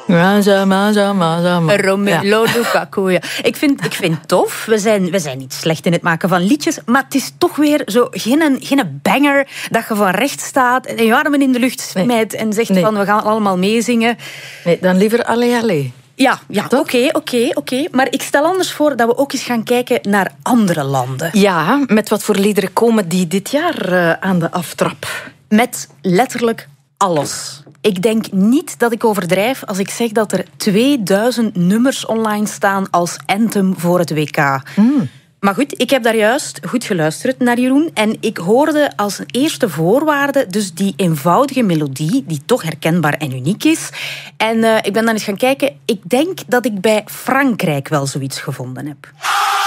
Romelu Lukaku, ja. Ik vind het tof. We zijn niet slecht in het maken van liedjes, maar het is toch weer zo geen banger dat je van recht staat en je armen in de lucht smijt en zegt van we gaan allemaal meezingen. Nee, dan liever allee. Ja, oké. Maar ik stel anders voor dat we ook eens gaan kijken naar andere landen. Ja, met wat voor liederen komen die dit jaar aan de aftrap? Met letterlijk alles. Ik denk niet dat ik overdrijf als ik zeg dat er 2000 nummers online staan als anthem voor het WK. Maar goed, ik heb daar juist goed geluisterd naar Jeroen en ik hoorde als een eerste voorwaarde dus die eenvoudige melodie die toch herkenbaar en uniek is. En ik ben dan eens gaan kijken. Ik denk dat ik bij Frankrijk wel zoiets gevonden heb.